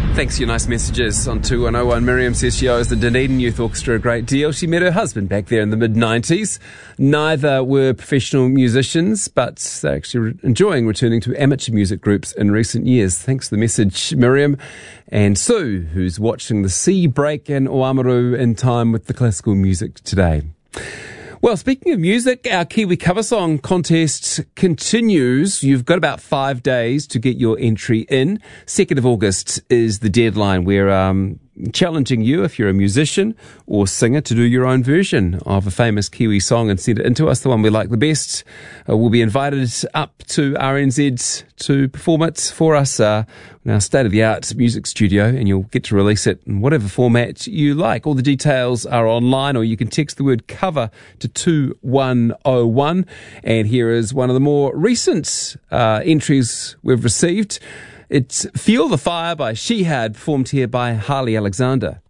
Thanks for your nice messages on 2101. Miriam says she owes the Dunedin Youth Orchestra a great deal. She met her husband back there in the mid-90s. Neither were professional musicians, but they're actually enjoying returning to amateur music groups in recent years. Thanks for the message, Miriam. And Sue, who's watching the sea break in Oamaru in time with the classical music today. Well, speaking of music, our Kiwi Cover Song contest continues. You've got about 5 days to get your entry in. 2nd of August is the deadline. We're challenging you, if you're a musician or singer, to do your own version of a famous Kiwi song and send it in to us, the one we like the best. We'll be invited up to RNZ to perform it for us in our state-of-the-art music studio, and you'll get to release it in whatever format you like. All the details are online, or you can text the word cover to 2101. And here is one of the more recent entries we've received. It's Feel the Fire by Shihad, performed here by Harley Alexander.